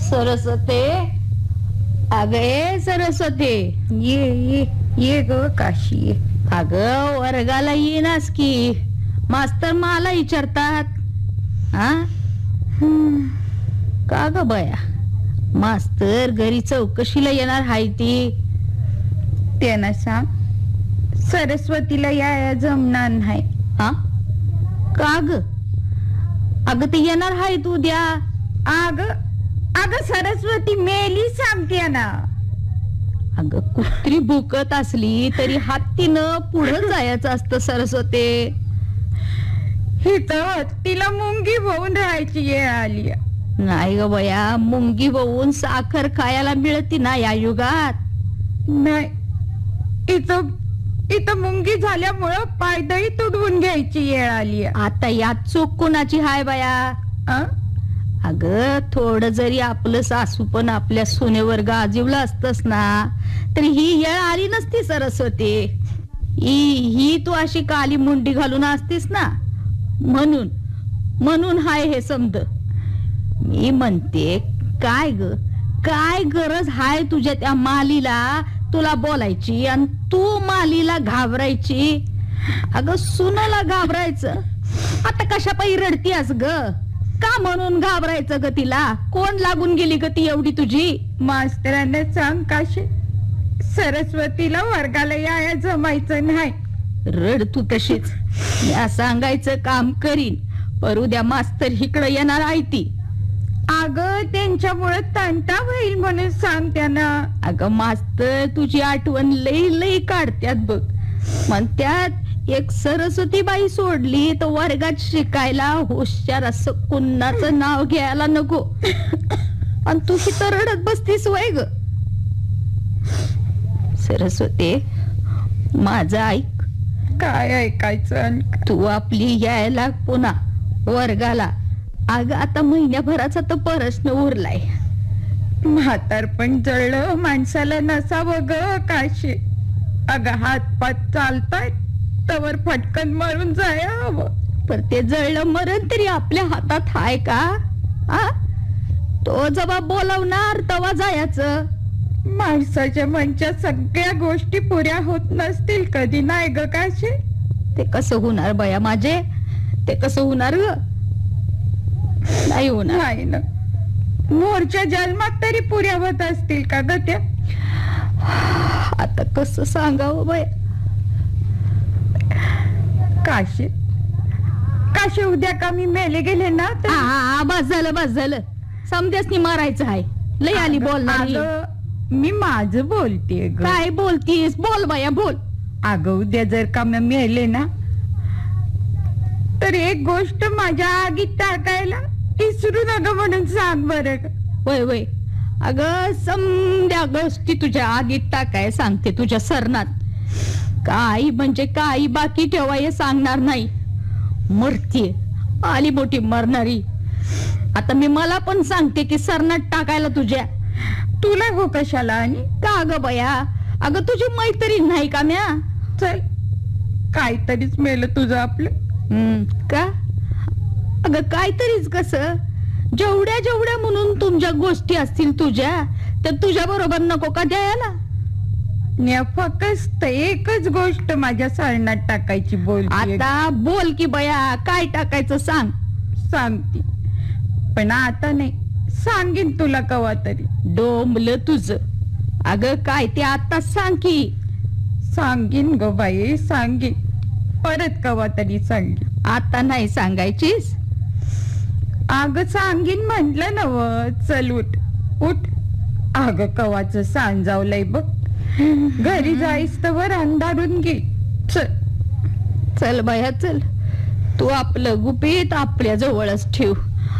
सरस्वती, अगे सरस्वती, ये ये ये ग काशी ये. अगं वर्गाला येईनास की मास्तर मला विचारतात. हा का ग बया, मास्तर घरी चौकशीला येणार हाय ती. त्यांना सांग सरस्वतीला याया जमणार नाही. हा का ग? अगं ते येणार हाय तू उद्या. अग अग सरस्वती मेली सांगते ना. अगं कुत्री भुकत असली तरी हत्तीनं पुढं जायचं असतं सरस्वती. हिथं तिला मुंगी होऊन राहायची वेळ आली. नाही ग बया, मुंगी होऊन साखर खायला मिळती ना या युगात. नाही, इथं इथं मुंगी झाल्यामुळं पायदळी तुडवून घ्यायची वेळ आली. आता यात चूक कोणाची हाय बाया? अगं थोडं जरी आपलं सासू पण आपल्या सुनेवर गाजीवलं असतस ना तरी ही येळ आली नसती सरस्वती. ही तू अशी काली मुंडी घालून असतीस ना, म्हणून हाय हे समज. मी म्हणते काय ग, काय गरज हाय तुझ्या त्या मालीला तुला बोलायची आणि तू मालीला घाबरायची? अगं सुनाला घाबरायचं, आता कशा पायी रडतीस ग? का म्हणून घाबरायचं ग तिला? कोण लागून गेली ग ती एवढी तुझी? मास्तरांना सांग काशी सरस्वतीला वर्गाला याया जमायचं नाही. रड तू तशीच, मी सांगायचं काम करीन, पर उद्या मास्तर इकडं येणार आहे ती. अगं त्यांच्यामुळे तंटा होईल म्हणून सांग त्यांना. अगं मास्तर तुझी आठवण लई लई काढत्यात बघ. म्हणत्यात एक सरस्वती बाई सोडली तर वर्गात शिकायला हुशार असं कुणाचं नाव घ्यायला नको. आणि तू तर रडत बसतीस वय ग. सरस्वती माझं ऐक. काय ऐकायचं? तू आपली यायला पुन्हा वर्गाला. अगं आता महिन्याभराचा तर प्रश्न उरलाय. म्हातारपण जळलं माणसाला नसावं ग काशी. अगं हात पात चालताय तवर फटकन मरून जाया हवं. पर ते जळलं मरण तरी आपल्या हातात हाय का? तो जेव्हा बोलवणार तेव्हा जायचं. माणसाच्या मनच्या सगळ्या गोष्टी पुऱ्या होत नसतील कधी, नाही ग काशी? ते कसं होणार बया माझे? ते कसं होणार ग? नाही होणार. नाही ना, मोरच्या जन्मात तरी पुऱ्या होत असतील का ग त्या? आता कसं सांगावं बया. काशी काशी उद्या का मी मेले गेले ना तर बस झालं समध्यासनी मारायचं आहे. लई आली बोलणारी. मी माझं बोलते. काय बोलतीस? बोल बाया बोल. अगं उद्या जर का मी मेले ना तर एक गोष्ट माझ्या आगीत टाकायला विसरू नका म्हणून सांग बरं. वय अगं समध्या गोष्टी तुझ्या आगीत टाकाय सांगते तुझ्या सरनात. काही म्हणजे काही बाकी ठेवाय सांगणार नाही. मरतीये आली मोठी मरणारी. आता मी मला पण सांगते की सरनात टाकायला तुझ्या. तुला हो कशाला? आणि का ग बया? अगं तुझी मैत्रीण नाही का म्या? चल काहीतरीच मेलं तुझं आपलं. का? अगं काहीतरीच कसं? जेवढ्या म्हणून तुमच्या गोष्टी असतील तुझ्या तर तुझ्या बरोबर नको का द्यायला? फक्त एकच गोष्ट माझ्या सरनात टाकायची. बोल आता बोल की बया, काय टाकायचं सांग. सांगते पण आता नाही, सांगीन तुला कवा तरी. डोंबलं तुझं. अगं काय ते आता सांग की. सांगीन ग बाई, सांगीन परत कवा तरी सांगीन. आता नाही सांगायचीस? अगं सांगीन म्हटलं नव. चल उठ उठ. अगं कवाच सांजावलंय बघ. घरी जाईस तर अंधारून घे. चल बाया चल. तू आपलं गुपित आपल्या जवळच ठेव.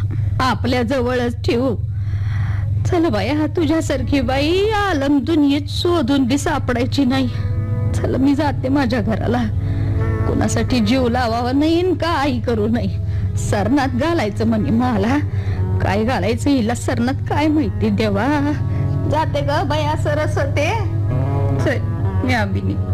चल बाया, तुझ्यासारखी बाई आलम दुनियेत शोधून बी सापडायची नाही. चल मी जाते माझ्या घराला. कोणासाठी जीव लावावा नाही काही करू नाही. सरनात घालायचं म्हणे मला. काय घालायचं हिला सरनात काय माहिती देवा. जाते ग बया सरस्वती. चल मी अभिनी.